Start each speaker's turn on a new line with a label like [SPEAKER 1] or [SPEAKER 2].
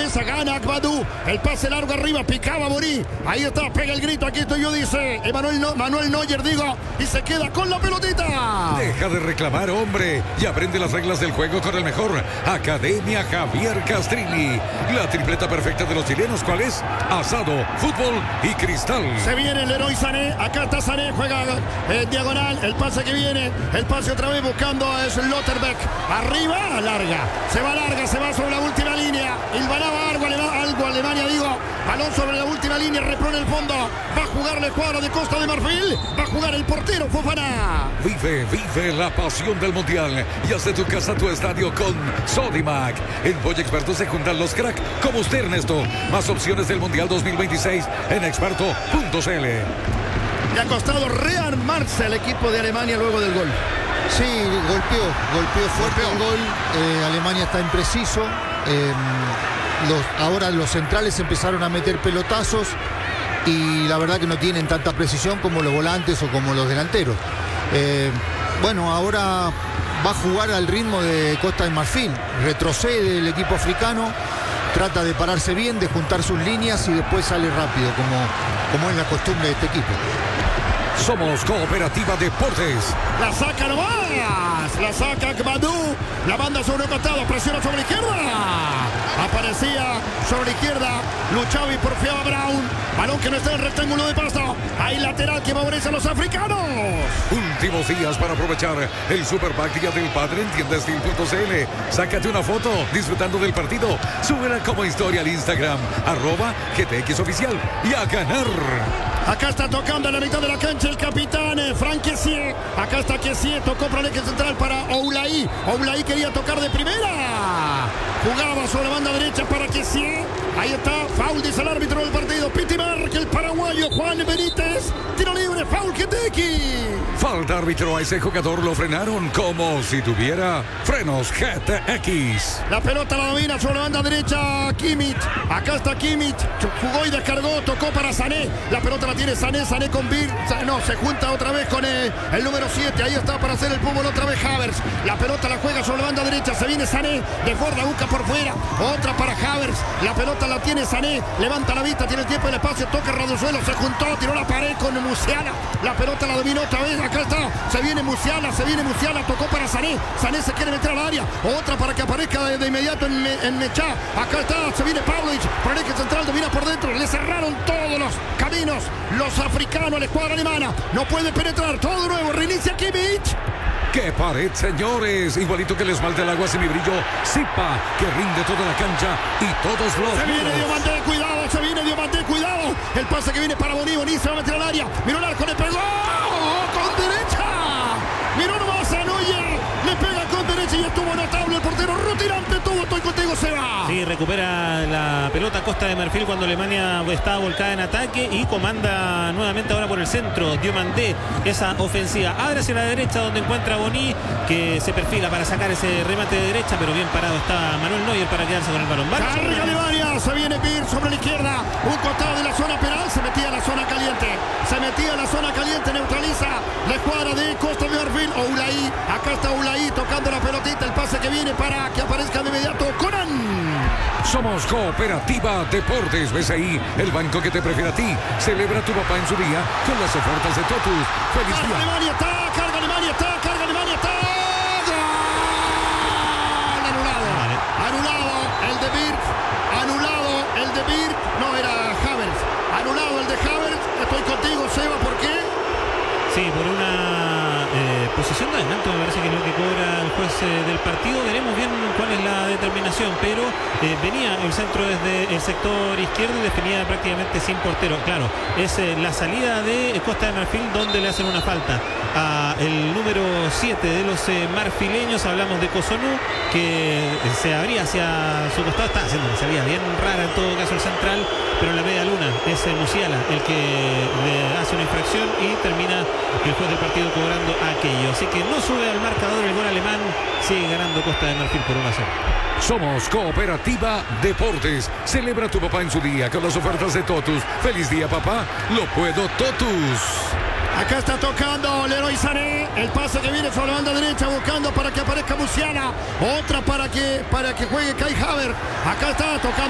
[SPEAKER 1] cabeza, gana Akbadou. El pase largo arriba, picaba Borí. Ahí está, pega el grito, aquí estoy yo, dice Manuel Neuer, digo, y se queda con la pelotita.
[SPEAKER 2] Deja de reclamar, hombre, y aprende las reglas del juego con el mejor. Academia Javier Castrilli. La tripleta perfecta de los chilenos, ¿cuál es? Asado, fútbol y cristal.
[SPEAKER 1] Se viene el Leroy Sané, acá está Sané, juega diagonal, el pase que viene, el pase otra vez buscando a Schlotterbeck. Arriba, larga, se va sobre la última línea. Hilvanaba algo Alemania, digo. Balón sobre la última línea, repone el fondo. Va a jugar la escuadra de Costa de Marfil. Va a jugar el portero Fofana.
[SPEAKER 2] Vive la pasión del Mundial y haz de tu casa tu estadio con Sodimac. En Pollo Experto se juntan los crack como usted, Ernesto. Más opciones del Mundial 2026 en experto.cl.
[SPEAKER 1] Le ha costado rearmarse al equipo de Alemania luego del gol.
[SPEAKER 3] Sí, golpeó fuerte el gol. Alemania está impreciso. Ahora los centrales empezaron a meter pelotazos y la verdad que no tienen tanta precisión como los volantes o como los delanteros. Bueno, ahora va a jugar al ritmo de Costa de Marfil. Retrocede el equipo africano, trata de pararse bien, de juntar sus líneas y después sale rápido, como es la costumbre de este equipo.
[SPEAKER 2] Somos Cooperativa Deportes.
[SPEAKER 1] La saca nomás. La saca Akbadou. La manda sobre un costado. Presiona sobre la izquierda. Aparecía sobre la izquierda. Luchaba y porfiaba Brown. Balón que no está en el rectángulo de pasto. Hay lateral que favorece a los africanos.
[SPEAKER 2] Últimos días para aprovechar el Super Pack Día del Padre en tiendastil.cl. Sácate una foto disfrutando del partido. Súbela como historia al Instagram. @GTXOficial. Y a ganar.
[SPEAKER 1] Acá está tocando a la mitad de la cancha el capitán Franck Kessié. Acá está Kessié, tocó para el eje central para Oulaí. Oulaí quería tocar de primera. Jugaba sobre la banda derecha para Kessié. Ahí está, foul, dice el árbitro del partido. Piti marca el paraguayo Juan Benítez. Tiro libre, foul Kentucky.
[SPEAKER 2] Falta árbitro, a ese jugador lo frenaron como si tuviera frenos GTX.
[SPEAKER 1] La pelota la domina sobre la banda derecha Kimmich. Acá está Kimmich. Jugó y descargó, tocó para Sané. La pelota la tiene Sané con Bir. No, se junta otra vez con el número 7. Ahí está para hacer el fútbol otra vez Havertz. La pelota la juega sobre la banda derecha. Se viene Sané. Desborda, busca por fuera. Otra para Havertz. La pelota la tiene Sané. Levanta la vista, tiene el tiempo y el espacio. Toca Raduzuelo. Se juntó, tiró la pared con Musiala. La pelota la dominó otra vez. Acá está. Se viene Musiala. Tocó para Sané. Sané se quiere meter al área. Otra para que aparezca de inmediato en Mechá. Acá está. Se viene Pavlovic. Por el eje central domina por dentro. Le cerraron todos los caminos. Los africanos, la escuadra alemana. No puede penetrar. Todo de nuevo. Reinicia Kimmich.
[SPEAKER 2] ¡Qué pared, señores! Igualito que el esmalte del agua semibrillo Zipa, que rinde toda la cancha y todos los...
[SPEAKER 1] Se viene Diomandé, cuidado. El pase que viene para Boní se va a meter al área. Miró el arco, le pegó con derecha. Miró nomás a Neuer. Le pega con derecha y estuvo notable el portero. Rutilante, todo, estoy contigo, Seba.
[SPEAKER 4] Sí, recupera la pelota Costa de Marfil cuando Alemania está volcada en ataque y comanda nuevamente ahora por el centro. Diomandé, esa ofensiva. Abre hacia la derecha donde encuentra Boní, que se perfila para sacar ese remate de derecha, pero bien parado está Manuel Neuer para quedarse con el balón.
[SPEAKER 1] Carga Alemania, se viene Bir sobre la izquierda. Un costado de la zona penal, se metía a la zona caliente. Neutraliza la escuadra de Costa de Marfil. Oulaí, acá está Oulaí tocando la pelotita. El pase que viene para que aparezca de inmediato Conan.
[SPEAKER 2] Somos Cooperativa Deportes. ¿Ves ahí el banco que te prefiere a ti? Celebra tu papá en su día con las ofertas de Totus. ¡Feliz día!
[SPEAKER 1] Carga Alemania está. Anulado el de Bir. No, era Havertz. Anulado el de Havertz. Estoy contigo, Seba, ¿por qué?
[SPEAKER 4] Sí, por una posición de adelanto, me parece que es lo que cobra el juez del partido. Veremos bien cuál es la determinación, pero venía el centro desde el sector izquierdo y definía prácticamente sin portero. Claro, es la salida de Costa de Marfil donde le hacen una falta a el número 7 de los marfileños. Hablamos de Cotonou, que se abría hacia su costado. Está haciendo una salida bien rara en todo caso el central, pero en la media luna es Musiala el que le hace una infracción y termina el juez del partido cobrando aquello. Así que no sube al marcador el gol alemán, sigue ganando Costa de Marfil por 1-0.
[SPEAKER 2] Somos Cooperativa Deportes. Celebra tu papá en su día con las ofertas de Totus. ¡Feliz día, papá! ¡Lo puedo, Totus!
[SPEAKER 1] Acá está tocando Leroy Sané. El pase que viene sobre la banda derecha buscando para que aparezca Musiala. Otra para que juegue Kai Havertz. Acá está tocando.